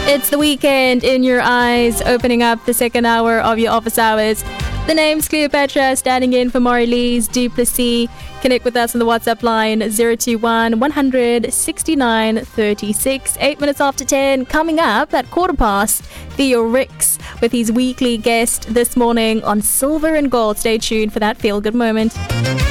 It's the weekend in your eyes, opening up the second hour of your office hours. The name's Cleopatra, standing in for Marie-Lise Duplessis. Connect with us on the WhatsApp line 021 100 69 36. 8 minutes after 10. Coming up at 1:15, Theo Ricks with his weekly guest this morning on Silver and Gold. Stay tuned for that feel-good moment.